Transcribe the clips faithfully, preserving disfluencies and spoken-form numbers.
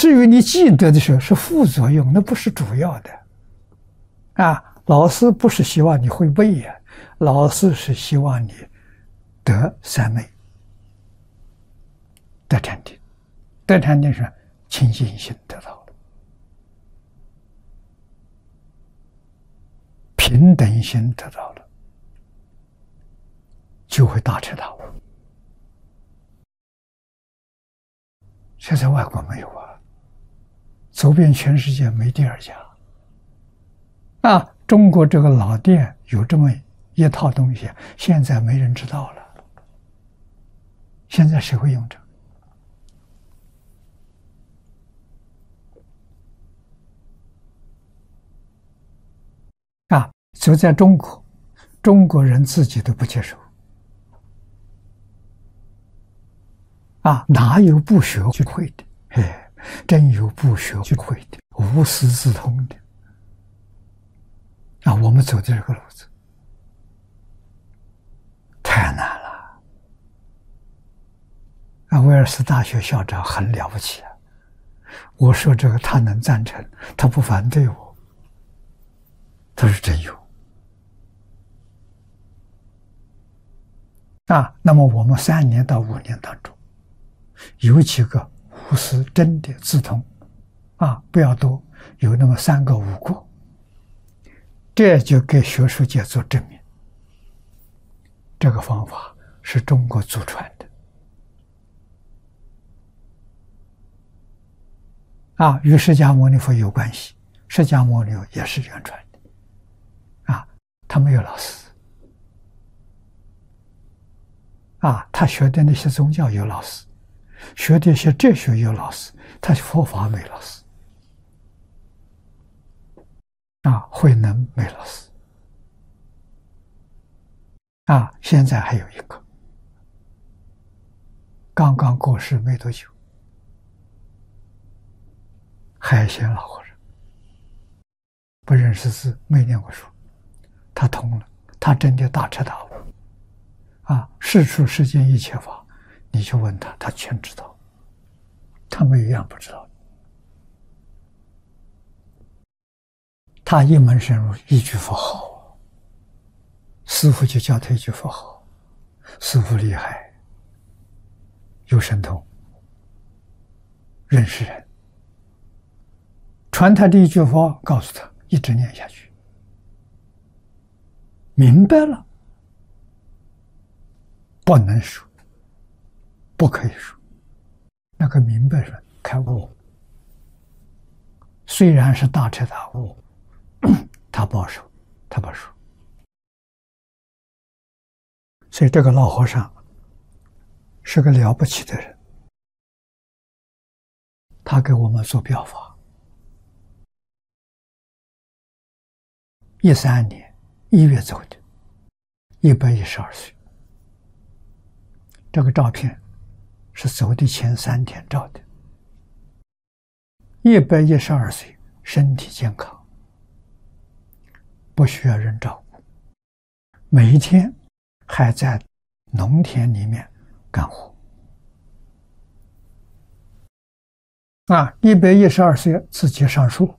至于你记得的时候是副作用，那不是主要的。啊，老师不是希望你会背呀，老师是希望你得三昧，得禅定，得禅定是清净心得到了，平等心得到了，就会大彻大悟。现在外国没有啊，走遍全世界没第二家。啊，中国这个老店有这么一套东西，现在没人知道了。现在谁会用这个？啊，就在中国，中国人自己都不接受。啊，哪有不学就会的？哎，真有不学就会的，无师自通的。啊，我们走的这个路子太难了。啊，威尔斯大学校长很了不起啊！我说这个他能赞成，他不反对我，他是真有。啊，那么我们三年到五年当中，有几个无师真的自通，啊，不要多，有那么三个五个。这就给学术界做证明，这个方法是中国祖传的。啊，与释迦牟尼佛有关系，释迦牟尼佛也是原传的。啊，他没有老师。啊，他学的那些宗教有老师，学的一些哲学有老师，他佛法没老师。啊，慧能没老师。啊，现在还有一个，刚刚过世没多久，海贤老和尚，不认识字，没念过书，他通了，他真的大彻大悟。啊，世出世间一切法，你就问他，他全知道，他没有一样不知道。他一门深入，一句佛号，师父就教他一句佛号，师父厉害，有神通，认识人，传他的一句佛号，告诉他一直念下去，明白了，不能说，不可以说，那个明白人开悟，虽然是大彻大悟，他保守，他不说。所以这个老和尚是个了不起的人，他给我们做表法。一三年一月走的，一百一十二岁。这个照片是走的前三天照的，一百一十二岁，身体健康。不需要人照顾，每一天还在农田里面干活。啊，一百一十二岁自己上树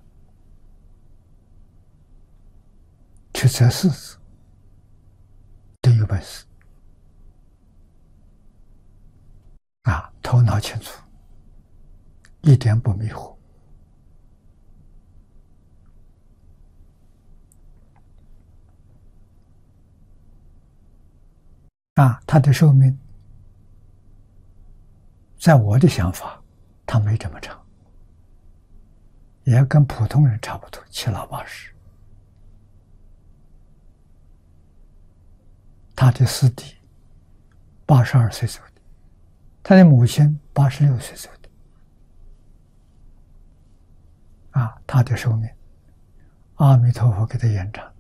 去择柿子，真有本事。啊，头脑清楚，一点不迷糊。啊，他的寿命，在我的想法，他没这么长，也跟普通人差不多，七老八十。他的师弟八十二岁走的，他的母亲八十六岁走的。啊，他的寿命，阿弥陀佛给他延长。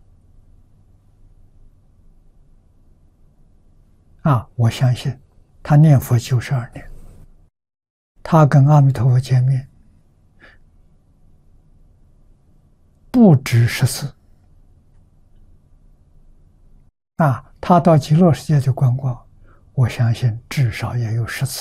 啊，我相信他念佛九十二年，他跟阿弥陀佛见面不止十次。啊，他到极乐世界去观光，我相信至少也有十次。